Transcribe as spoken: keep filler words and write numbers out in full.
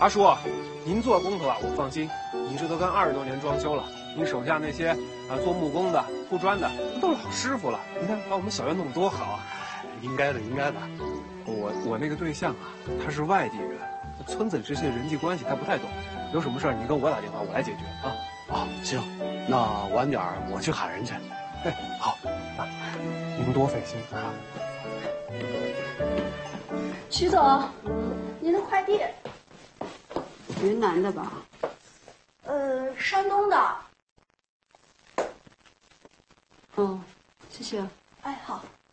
阿叔，您做工头啊，我放心。您这都干二十多年装修了，您手下那些啊做木工的、铺砖的都老师傅了。你看把我们小院弄得多好啊！ 应该的，应该的。 我我那个对象啊，他是外地人，村子里这些人际关系他不太懂。有什么事儿你跟我打电话，我来解决啊。 啊，行，那晚点儿我去喊人去。 哎，好，啊，您多费心啊。 徐总，您的快递。 云南的吧？ 呃，山东的。 哦，谢谢。 哎，好。